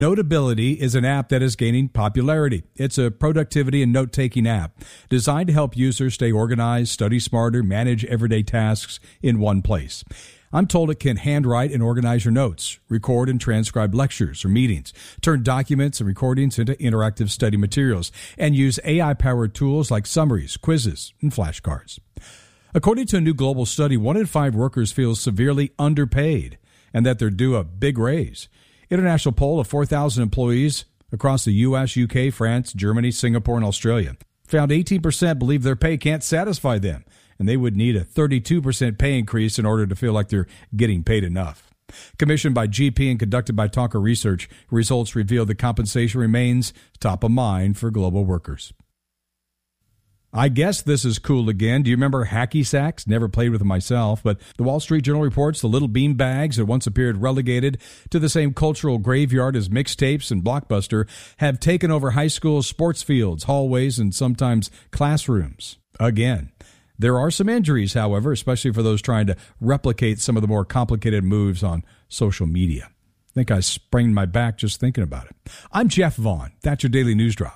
Notability is an app that is gaining popularity. It's a productivity and note-taking app designed to help users stay organized, study smarter, manage everyday tasks in one place. I'm told it can handwrite and organize your notes, record and transcribe lectures or meetings, turn documents and recordings into interactive study materials, and use AI-powered tools like summaries, quizzes, and flashcards. According to a new global study, 1 in 5 workers feel severely underpaid and that they're due a big raise. International poll of 4,000 employees across the U.S., U.K., France, Germany, Singapore, and Australia found 18% believe their pay can't satisfy them, and they would need a 32% pay increase in order to feel like they're getting paid enough. Commissioned by GP and conducted by Tonka Research, results reveal the compensation remains top of mind for global workers. I guess this is cool again. Do you remember hacky sacks? Never played with them myself, but the Wall Street Journal reports the little bean bags that once appeared relegated to the same cultural graveyard as mixtapes and Blockbuster have taken over high school sports fields, hallways, and sometimes classrooms again. There are some injuries, however, especially for those trying to replicate some of the more complicated moves on social media. I think I sprained my back just thinking about it. I'm Jeff Vaughn. That's your Daily News Drop.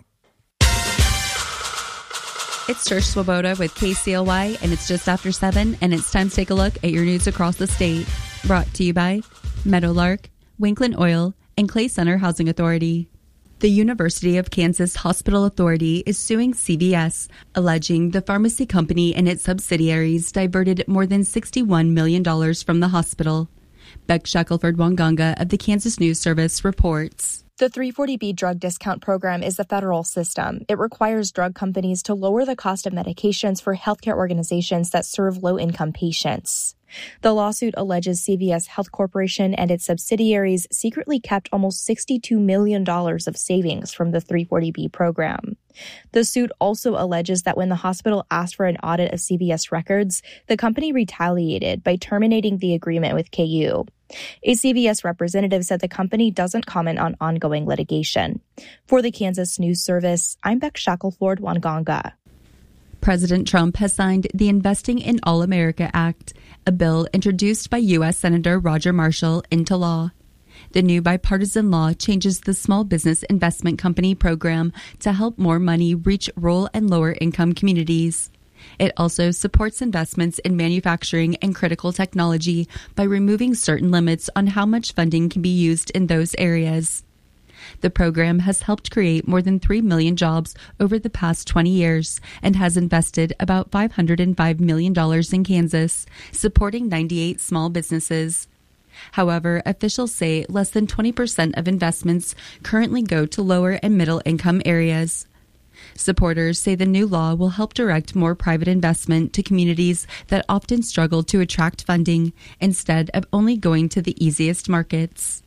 It's Trish Swoboda with KCLY, and it's just after 7, and it's time to take a look at your news across the state. Brought to you by Meadowlark, Winkland Oil, and Clay Center Housing Authority. The University of Kansas Hospital Authority is suing CVS, alleging the pharmacy company and its subsidiaries diverted more than $61 million from the hospital. Beck Shackelford-Wanganga of the Kansas News Service reports. The 340B drug discount program is a federal system. It requires drug companies to lower the cost of medications for healthcare organizations that serve low-income patients. The lawsuit alleges CVS Health Corporation and its subsidiaries secretly kept almost $62 million of savings from the 340B program. The suit also alleges that when the hospital asked for an audit of CVS records, the company retaliated by terminating the agreement with KU. A CVS representative said the company doesn't comment on ongoing litigation. For the Kansas News Service, I'm Beck Shackelford-Wanganga. President Trump has signed the Investing in All America Act, a bill introduced by U.S. Senator Roger Marshall, into law. The new bipartisan law changes the Small Business Investment Company program to help more money reach rural and lower-income communities. It also supports investments in manufacturing and critical technology by removing certain limits on how much funding can be used in those areas. The program has helped create more than 3 million jobs over the past 20 years and has invested about $505 million in Kansas, supporting 98 small businesses. However, officials say less than 20% of investments currently go to lower and middle income areas. Supporters say the new law will help direct more private investment to communities that often struggle to attract funding instead of only going to the easiest markets.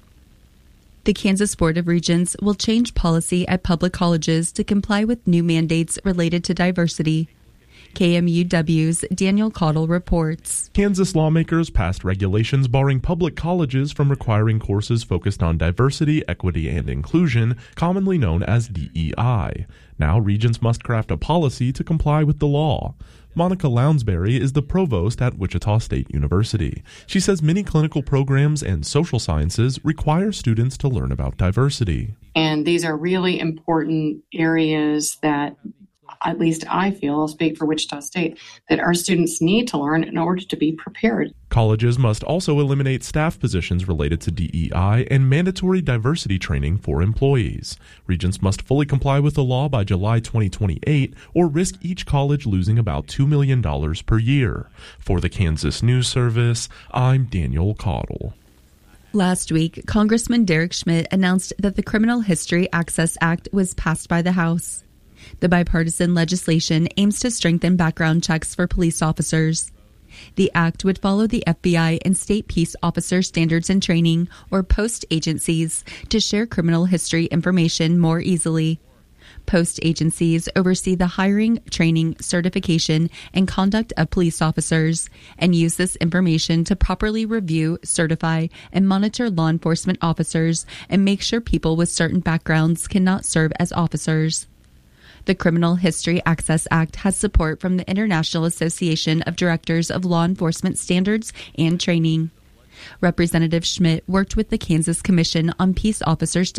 The Kansas Board of Regents will change policy at public colleges to comply with new mandates related to diversity. KMUW's Daniel Caudill reports. Kansas lawmakers passed regulations barring public colleges from requiring courses focused on diversity, equity, and inclusion, commonly known as DEI. Now, regents must craft a policy to comply with the law. Monica Lounsbury is the provost at Wichita State University. She says many clinical programs and social sciences require students to learn about diversity. And these are really important areas that, at least I feel, I'll speak for Wichita State, that our students need to learn in order to be prepared. Colleges must also eliminate staff positions related to DEI and mandatory diversity training for employees. Regents must fully comply with the law by July 2028 or risk each college losing about $2 million per year. For the Kansas News Service, I'm Daniel Caudill. Last week, Congressman Derek Schmidt announced that the Criminal History Access Act was passed by the House. The bipartisan legislation aims to strengthen background checks for police officers. The act would follow the FBI and State Peace Officer Standards and Training, or POST agencies, to share criminal history information more easily. POST agencies oversee the hiring, training, certification, and conduct of police officers and use this information to properly review, certify, and monitor law enforcement officers and make sure people with certain backgrounds cannot serve as officers. The Criminal History Access Act has support from the International Association of Directors of Law Enforcement Standards and Training. Representative Schmidt worked with the Kansas Commission on Peace Officers